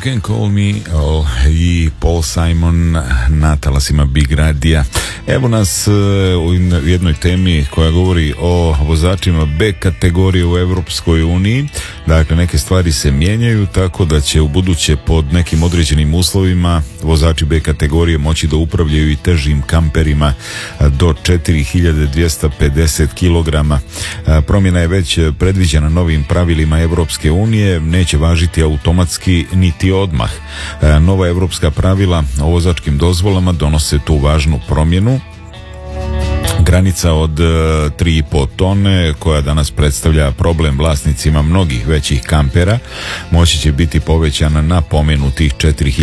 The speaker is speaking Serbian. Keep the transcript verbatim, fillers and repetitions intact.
Can Call Me oh, i Paul Simon na talasima Big Radija. Evo nas u jednoj temi koja govori o vozačima B kategorije u Evropskoj uniji. Dakle, neke stvari se mijenjaju tako da će u buduće pod nekim određenim uslovima vozači B kategorije moći da upravljaju i težim kamperima do četiri hiljade dvjesto pedeset kilograma. Promjena je već predviđena novim pravilima Evropske unije, neće važiti automatski niti odmah. Nova evropska pravila o vozačkim dozvolama donose tu važnu promjenu. Granica od tri i po tone, koja danas predstavlja problem vlasnicima mnogih većih kampera, moći će biti povećana na pomenutih četiri hiljade